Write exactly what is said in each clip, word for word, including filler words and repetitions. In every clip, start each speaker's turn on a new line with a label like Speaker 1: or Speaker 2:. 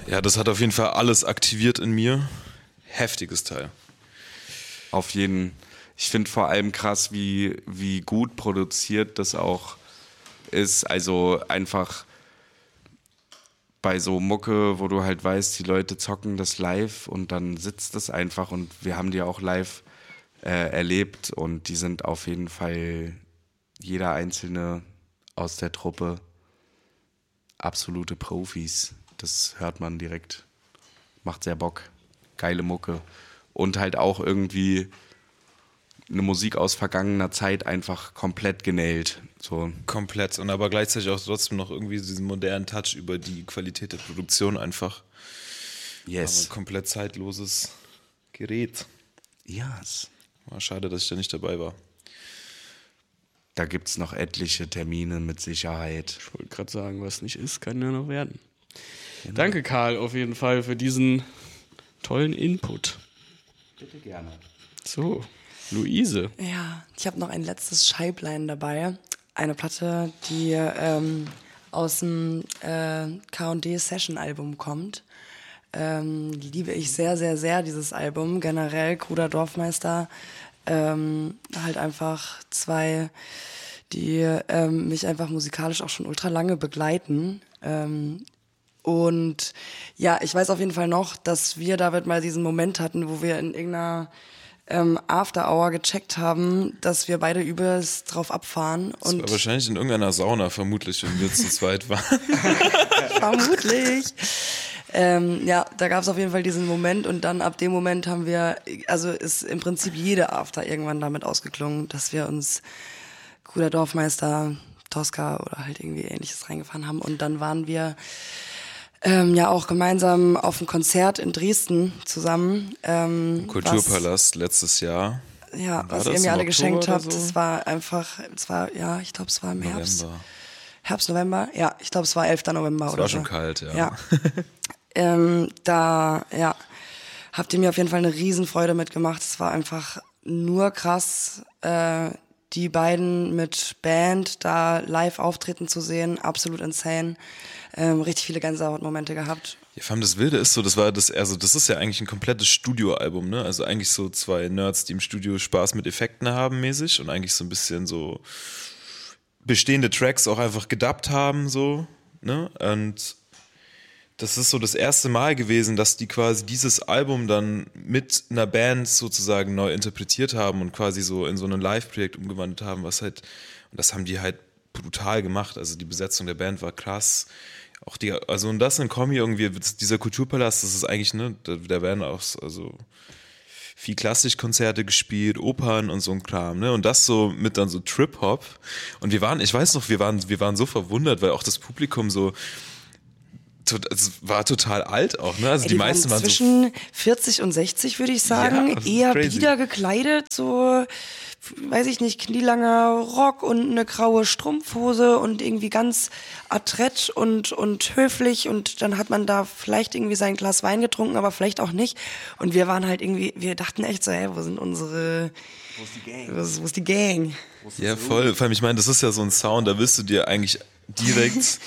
Speaker 1: Ja, das hat auf jeden Fall alles aktiviert in mir. Heftiges Teil.
Speaker 2: Auf jeden. Ich finde vor allem krass, wie, wie gut produziert das auch ist. Also einfach bei so Mucke, wo du halt weißt, die Leute zocken das live und dann sitzt das einfach und wir haben die auch live äh, erlebt und die sind auf jeden Fall jeder Einzelne aus der Truppe absolute Profis. Das hört man direkt. Macht sehr Bock. Geile Mucke. Und halt auch irgendwie eine Musik aus vergangener Zeit einfach komplett genailt. So.
Speaker 1: Komplett. Und aber gleichzeitig auch trotzdem noch irgendwie diesen modernen Touch über die Qualität der Produktion einfach.
Speaker 2: Yes.
Speaker 1: Aber komplett zeitloses Gerät.
Speaker 2: Yes.
Speaker 1: War schade, dass ich da nicht dabei war.
Speaker 2: Da gibt es noch etliche Termine mit Sicherheit.
Speaker 3: Ich wollte gerade sagen, was nicht ist, kann ja noch werden. Genau. Danke, Karl, auf jeden Fall für diesen tollen Input.
Speaker 2: Bitte gerne.
Speaker 3: So, Luise.
Speaker 4: Ja, ich habe noch ein letztes Scheiblein dabei. Eine Platte, die ähm, aus dem äh, K und D Session Album kommt. Ähm, liebe ich sehr, sehr, sehr, dieses Album. Generell, Kruder Dorfmeister. Ähm, halt einfach zwei, die ähm, mich einfach musikalisch auch schon ultra lange begleiten. Ähm, und ja, ich weiß auf jeden Fall noch, dass wir, David, mal diesen Moment hatten, wo wir in irgendeiner ähm, After Hour gecheckt haben, dass wir beide übelst drauf abfahren.
Speaker 1: Das
Speaker 4: und
Speaker 1: war wahrscheinlich in irgendeiner Sauna, vermutlich, wenn wir zu zweit waren.
Speaker 4: Vermutlich. Ähm, ja, da gab es auf jeden Fall diesen Moment und dann ab dem Moment haben wir, also ist im Prinzip jede After irgendwann damit ausgeklungen, dass wir uns Kruder Dorfmeister, Tosca oder halt irgendwie Ähnliches reingefahren haben und dann waren wir ähm, ja auch gemeinsam auf einem Konzert in Dresden zusammen. Ähm,
Speaker 1: Im Kulturpalast was, letztes Jahr.
Speaker 4: Ja,
Speaker 1: war
Speaker 4: was ihr mir alle geschenkt habt,
Speaker 1: so?
Speaker 4: das war einfach, es war, ja, ich glaube, es war im
Speaker 1: November.
Speaker 4: Herbst. Herbst, November? Ja, ich glaube, es war elfter November
Speaker 1: es
Speaker 4: oder
Speaker 1: so.
Speaker 4: so.
Speaker 1: Es war schon kalt, ja.
Speaker 4: Ja. ähm, da, ja, habt ihr mir auf jeden Fall eine Riesenfreude mitgemacht. Es war einfach nur krass, äh, die beiden mit Band da live auftreten zu sehen. Absolut insane. Ähm, richtig viele Gänsehautmomente gehabt.
Speaker 1: Ja, vor allem das Wilde ist so, das war das, also das ist ja eigentlich ein komplettes Studioalbum, ne? Also eigentlich so zwei Nerds, die im Studio Spaß mit Effekten haben mäßig und eigentlich so ein bisschen so bestehende Tracks auch einfach gedubbt haben, so, ne? Und das ist so das erste Mal gewesen, dass die quasi dieses Album dann mit einer Band sozusagen neu interpretiert haben und quasi so in so ein Live-Projekt umgewandelt haben, was halt, und das haben die halt brutal gemacht. Also die Besetzung der Band war krass. Auch die, also und das in Kombi irgendwie, dieser Kulturpalast, das ist eigentlich, ne, da, da werden auch, also viel Klassikkonzerte gespielt, Opern und so ein Kram, ne? Und das so mit dann so Trip-Hop. Und wir waren, ich weiß noch, wir waren, wir waren so verwundert, weil auch das Publikum so, es war total alt auch, ne? Also
Speaker 4: Ey,
Speaker 1: die,
Speaker 4: die
Speaker 1: meisten
Speaker 4: waren
Speaker 1: waren
Speaker 4: zwischen
Speaker 1: so
Speaker 4: vierzig und sechzig, würde ich sagen.
Speaker 1: Ja, das ist
Speaker 4: eher
Speaker 1: crazy.
Speaker 4: bieder gekleidet, so, weiß ich nicht, knielanger Rock und eine graue Strumpfhose und irgendwie ganz adrett und, und höflich und dann hat man da vielleicht irgendwie sein Glas Wein getrunken, aber vielleicht auch nicht. Und wir waren halt irgendwie, wir dachten echt so, hey, wo sind unsere,
Speaker 2: Wo ist die Gang?
Speaker 4: wo ist, wo ist die Gang?
Speaker 2: Wo ist
Speaker 1: ja,
Speaker 2: das
Speaker 1: voll. Vor allem, ich meine, das ist ja so ein Sound, da wirst du dir eigentlich direkt.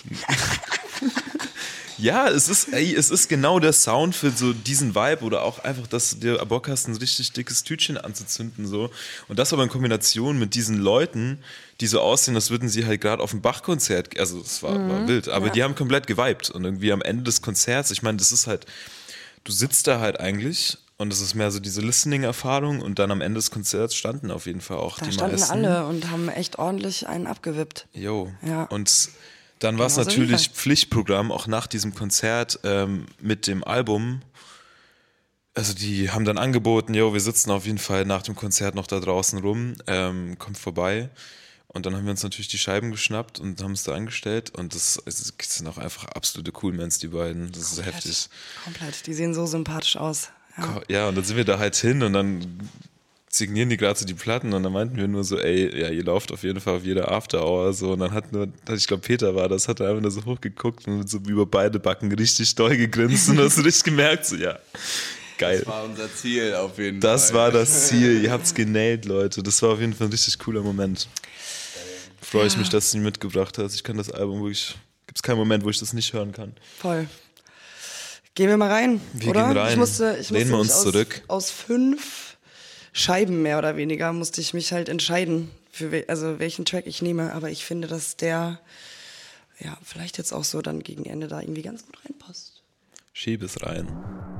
Speaker 1: Ja, es ist, ey, es ist genau der Sound für so diesen Vibe oder auch einfach, dass du dir Bock hast, ein richtig dickes Tütchen anzuzünden, so. Und das aber in Kombination mit diesen Leuten, die so aussehen, als würden sie halt gerade auf dem Bach-Konzert, also es war, mhm, war wild, aber ja. Die haben komplett geweibt und irgendwie am Ende des Konzerts, ich meine, das ist halt, du sitzt da halt eigentlich und es ist mehr so diese Listening-Erfahrung und dann am Ende des Konzerts standen auf jeden Fall auch
Speaker 4: Da
Speaker 1: die
Speaker 4: standen
Speaker 1: meisten.
Speaker 4: alle und haben echt ordentlich einen abgewippt.
Speaker 1: Jo.
Speaker 4: Ja.
Speaker 1: Und dann war es
Speaker 4: Genauso
Speaker 1: natürlich
Speaker 4: wie
Speaker 1: Pflichtprogramm, auch nach diesem Konzert ähm, mit dem Album. Also die haben dann angeboten, jo, wir sitzen auf jeden Fall nach dem Konzert noch da draußen rum, ähm, kommt vorbei. Und dann haben wir uns natürlich die Scheiben geschnappt und haben es da angestellt. Und das, das sind auch einfach absolute Coolmans, die beiden. Das ist
Speaker 4: Komplett.
Speaker 1: heftig.
Speaker 4: Komplett, die sehen so sympathisch aus. Ja.
Speaker 1: Ja, und dann sind wir da halt hin und dann signieren die gerade so die Platten und dann meinten wir nur so, ey, ja, ihr lauft auf jeden Fall auf jeder After-Hour so und dann hat nur, ich glaube Peter war das, hat er einfach nur so hochgeguckt und so über beide Backen richtig doll gegrinst und hast du richtig gemerkt, so, ja, geil.
Speaker 2: Das war unser Ziel auf jeden
Speaker 1: Das
Speaker 2: Fall.
Speaker 1: war das Ziel, ihr habt's genailt, Leute, das war auf jeden Fall ein richtig cooler Moment. Freue ich
Speaker 4: Ja.
Speaker 1: mich, dass du ihn mitgebracht hast, ich kann das Album wirklich, gibt's keinen Moment, wo ich das nicht hören kann.
Speaker 4: Voll. Gehen wir mal rein,
Speaker 1: Wir
Speaker 4: oder?
Speaker 1: gehen rein.
Speaker 4: Ich musste, ich
Speaker 1: Lehnen
Speaker 4: musste
Speaker 1: wir
Speaker 4: mich
Speaker 1: uns
Speaker 4: aus,
Speaker 1: zurück.
Speaker 4: aus fünf Scheiben mehr oder weniger musste ich mich halt entscheiden, für we also welchen Track ich nehme. Aber ich finde, dass der ja vielleicht jetzt auch so dann gegen Ende da irgendwie ganz gut reinpasst.
Speaker 1: Schieb es rein.